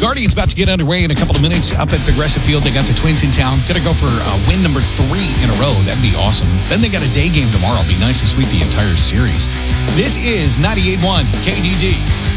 Guardians about to get underway in a couple of minutes up at Progressive Field. They got the Twins in town. Going to go for win number 3 in a row. That'd be awesome. Then they got a day game tomorrow. It'd be nice to sweep the entire series. This is 98.1 KDD.